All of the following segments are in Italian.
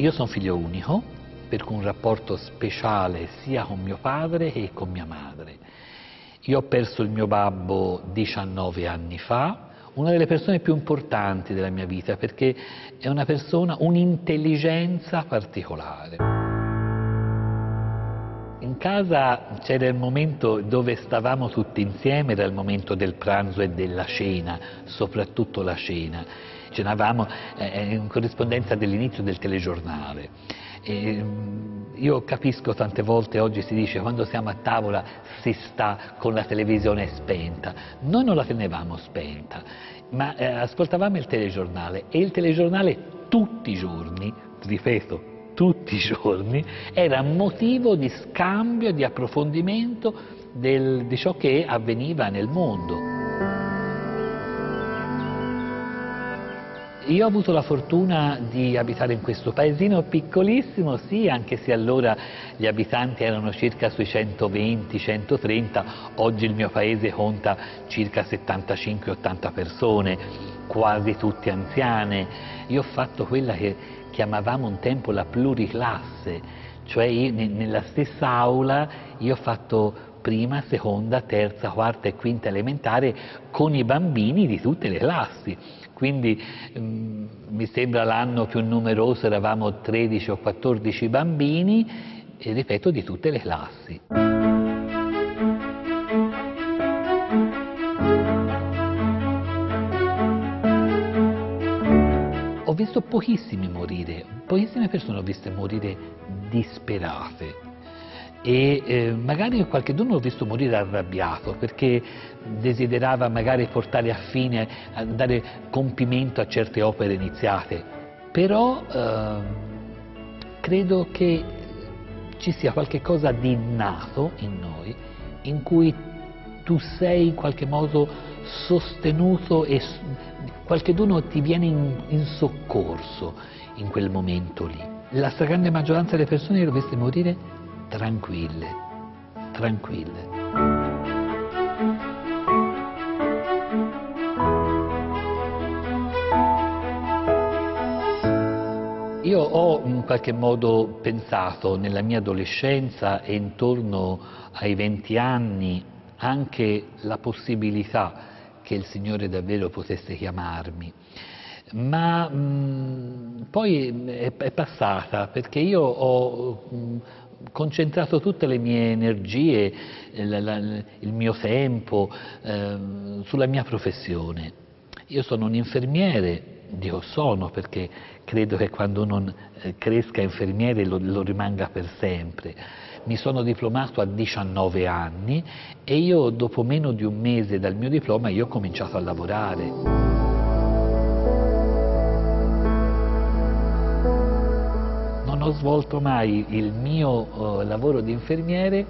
Io sono figlio unico, per cui un rapporto speciale sia con mio padre che con mia madre. Io ho perso il mio babbo 19 anni fa, una delle persone più importanti della mia vita, perché è una persona, un'intelligenza particolare. In casa c'era il momento dove stavamo tutti insieme, era il momento del pranzo e della cena, soprattutto la cena. Cenavamo in corrispondenza dell'inizio del telegiornale. Io capisco tante volte, oggi si dice, quando siamo a tavola si sta con la televisione spenta. Noi non la tenevamo spenta, ma ascoltavamo il telegiornale, e il telegiornale tutti i giorni, ripeto, tutti i giorni, era motivo di scambio e di approfondimento di ciò che avveniva nel mondo. Io ho avuto la fortuna di abitare in questo paesino piccolissimo, sì, anche se allora gli abitanti erano circa sui 120-130, oggi il mio paese conta circa 75-80 persone, quasi tutte anziane. Io ho fatto quella che chiamavamo un tempo la pluriclasse, cioè nella stessa aula io ho fatto prima, seconda, terza, quarta e quinta elementare con i bambini di tutte le classi. Quindi mi sembra l'anno più numeroso eravamo 13 o 14 bambini, e ripeto, di tutte le classi. Ho visto pochissimi morire, pochissime persone ho viste morire disperate. E magari qualcuno l'ho visto morire arrabbiato perché desiderava magari portare a fine, a dare compimento a certe opere iniziate, però credo che ci sia qualche cosa di innato in noi in cui tu sei in qualche modo sostenuto e qualcuno ti viene in soccorso in quel momento lì. La stragrande maggioranza delle persone le ho viste morire tranquille, tranquille. Io ho in qualche modo pensato nella mia adolescenza e intorno ai 20 anni anche la possibilità che il Signore davvero potesse chiamarmi. Ma poi è passata, perché io ho concentrato tutte le mie energie, il mio tempo sulla mia professione. Io sono un infermiere, dico sono perché credo che quando uno cresca infermiere lo rimanga per sempre. Mi sono diplomato a 19 anni e io dopo meno di un mese dal mio diploma io ho cominciato a lavorare. Non ho svolto mai il mio lavoro di infermiere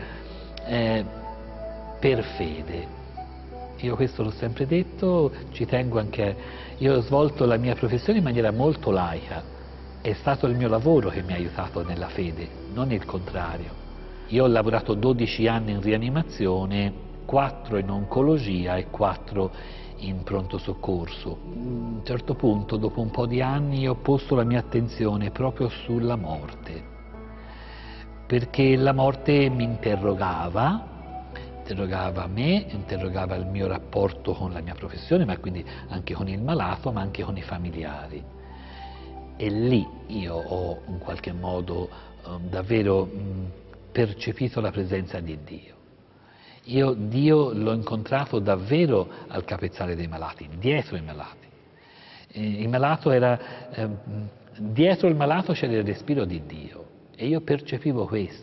per fede. Io questo l'ho sempre detto, ci tengo anche. Io ho svolto la mia professione in maniera molto laica. È stato il mio lavoro che mi ha aiutato nella fede, non il contrario. Io ho lavorato 12 anni in rianimazione, 4 in oncologia e 4 in pronto soccorso. A un certo punto, dopo un po' di anni, ho posto la mia attenzione proprio sulla morte, perché la morte mi interrogava me, interrogava il mio rapporto con la mia professione, ma quindi anche con il malato, ma anche con i familiari. E lì io ho in qualche modo davvero percepito la presenza di Dio. Io Dio l'ho incontrato davvero al capezzale dei malati, dietro i malati. Il malato dietro il malato c'era il respiro di Dio, e io percepivo questo.